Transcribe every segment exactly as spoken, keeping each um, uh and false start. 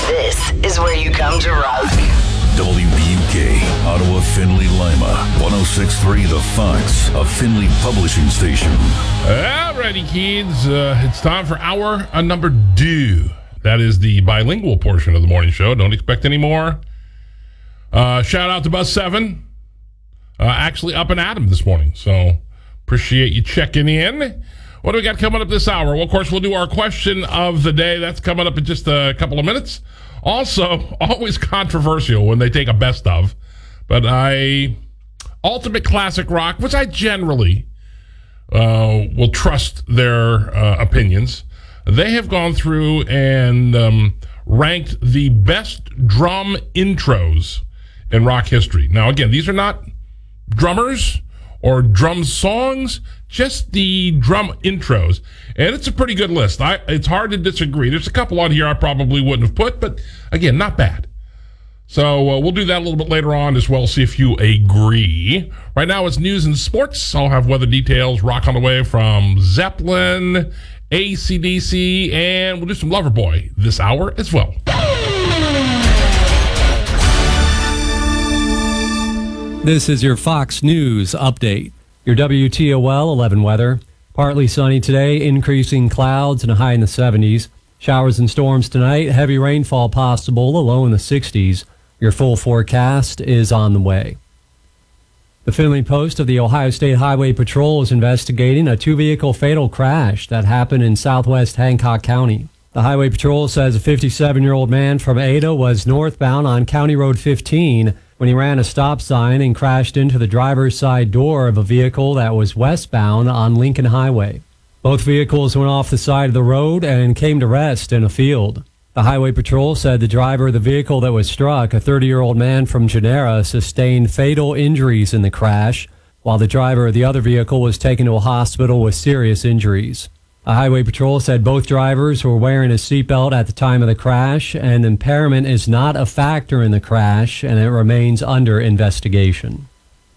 This is where you come to rock. W B U K, Ottawa, Findlay, Lima, one oh six point three The Fox, a Findlay publishing station. Alrighty, kids. Uh, it's time for hour uh, number two. That is the bilingual portion of the morning show. Don't expect any more. Uh, shout out to Bus seven. Uh, actually up and at 'em this morning. So appreciate you checking in. What do we got coming up this hour? Well, of course, we'll do our question of the day. That's coming up in just a couple of minutes. Also, always controversial when they take a best of. But I, Ultimate Classic Rock, which I generally uh, will trust their uh, opinions. They have gone through and um, ranked the best drum intros in rock history. Now, again, these are not drummers or drum songs, just the drum intros. And it's a pretty good list. I, it's hard to disagree. There's a couple on here I probably wouldn't have put, but again, not bad. So uh, we'll do that a little bit later on as well, see if you agree. Right now it's news and sports. I'll have weather details, rock on the way from Zeppelin, A C D C, and we'll do some Loverboy this hour as well. This is your Fox News update. Your W T O L eleven weather. Partly sunny today, increasing clouds and a high in the seventies. Showers and storms tonight, heavy rainfall possible, a low in the sixties. Your full forecast is on the way. The Findlay Post of the Ohio State Highway Patrol is investigating a two-vehicle fatal crash that happened in southwest Hancock County. The Highway Patrol says a fifty-seven-year-old man from Ada was northbound on County Road fifteen when he ran a stop sign and crashed into the driver's side door of a vehicle that was westbound on Lincoln Highway. Both vehicles went off the side of the road and came to rest in a field. The Highway Patrol said the driver of the vehicle that was struck, a thirty-year-old man from Genera, sustained fatal injuries in the crash, while the driver of the other vehicle was taken to a hospital with serious injuries. The Highway Patrol said both drivers were wearing a seatbelt at the time of the crash, and impairment is not a factor in the crash, and it remains under investigation.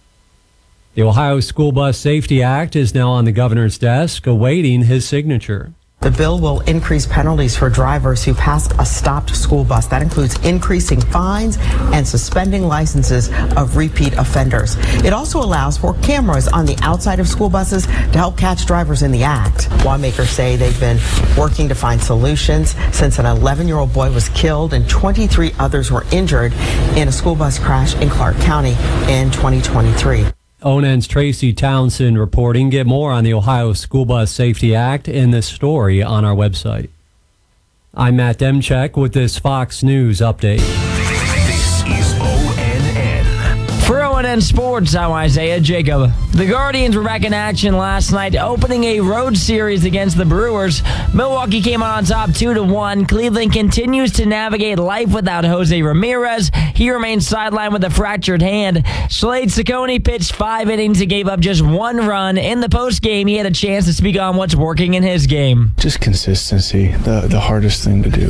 The Ohio School Bus Safety Act is now on the governor's desk, awaiting his signature. The bill will increase penalties for drivers who pass a stopped school bus. That includes increasing fines and suspending licenses of repeat offenders. It also allows for cameras on the outside of school buses to help catch drivers in the act. Lawmakers say they've been working to find solutions since an eleven-year-old boy was killed and twenty-three others were injured in a school bus crash in Clark County in twenty twenty-three. O N N's Tracy Townsend reporting. Get more on the Ohio School Bus Safety Act in this story on our website. I'm Matt Demchek with this Fox News update. This is O N N. For O N N Sports, I'm Isaiah Jacob. The Guardians were back in action last night, opening a road series against the Brewers. Milwaukee came on top two to one. Cleveland continues to navigate life without Jose Ramirez. He remains sidelined with a fractured hand. Slade Ciccone pitched five innings and gave up just one run. In the postgame, he had a chance to speak on what's working in his game. Just consistency, the the hardest thing to do.